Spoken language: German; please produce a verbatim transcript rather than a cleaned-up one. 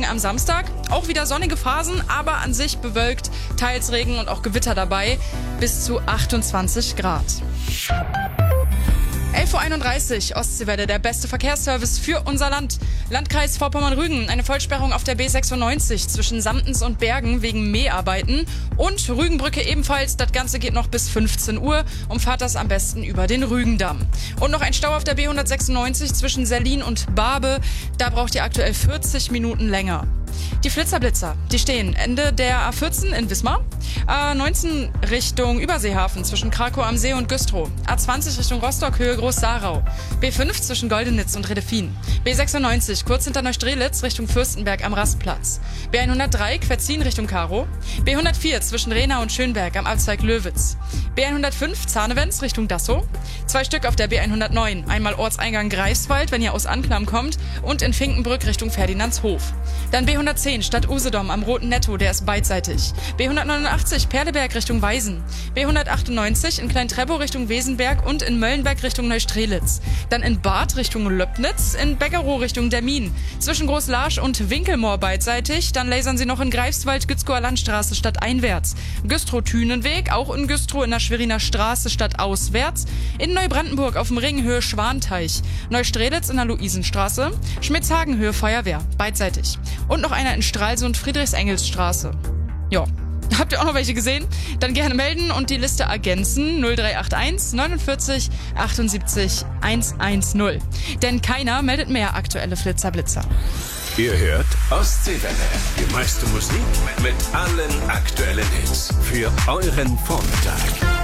am Samstag. Auch wieder sonnige Phasen, aber an sich bewölkt, teils Regen und auch Gewitter dabei. Bis zu achtundzwanzig Grad. elf Uhr einunddreißig, Ostseewelle, der beste Verkehrsservice für unser Land. Landkreis Vorpommern-Rügen, eine Vollsperrung auf der B sechsundneunzig zwischen Samtens und Bergen wegen Mäharbeiten. Und Rügenbrücke ebenfalls, das Ganze geht noch bis fünfzehn Uhr. Umfahrt das am besten über den Rügendamm. Und noch ein Stau auf der B hundertsechsundneunzig zwischen Serlin und Barbe. Da braucht ihr aktuell vierzig Minuten länger. Die Flitzer-Blitzer, die stehen Ende der A vierzehn in Wismar, A neunzehn Richtung Überseehafen zwischen Krakow am See und Güstrow, A zwanzig Richtung Rostock, Höhe Groß-Sarau, B fünf zwischen Goldenitz und Redefin, B sechsundneunzig kurz hinter Neustrelitz Richtung Fürstenberg am Rastplatz, B hundertdrei Quetzin Richtung Karow, B hundertvier zwischen Rehna und Schönberg am Abzweig Löwitz, B hundertfünf Zahnewens Richtung Dassow, zwei Stück auf der B hundertneun, einmal Ortseingang Greifswald, wenn ihr aus Anklam kommt, und in Finkenbrück Richtung Ferdinandshof. Dann B hundertzehn Stadt Usedom am Roten Netto, der ist beidseitig. B hundertneunundachtzig Perleberg Richtung Weisen. B hundertachtundneunzig in Klein-Treppow Richtung Wesenberg und in Möllenberg Richtung Neustrelitz. Dann in Barth Richtung Löbnitz, in Beckerow Richtung Dermin. Zwischen Großlarsch und Winkelmoor beidseitig. Dann lasern sie noch in Greifswald, Gützkower Landstraße stadteinwärts. Güstrow-Thünenweg, auch in Güstrow in der Schweriner Straße stadtauswärts. In Neubrandenburg auf dem Ring Höhe Schwanteich. Neustrelitz in der Luisenstraße. Schmitzhagen Höhe Feuerwehr, beidseitig. Und noch einer in Stralsund, Friedrichsengelsstraße. Ja, habt ihr auch noch welche gesehen? Dann gerne melden und die Liste ergänzen. null drei acht eins neunundvierzig achtundsiebzig hundertzehn. Denn keiner meldet mehr aktuelle Flitzer-Blitzer. Ihr hört Ostseewelle. Die meiste Musik mit allen aktuellen Hits für euren Vormittag.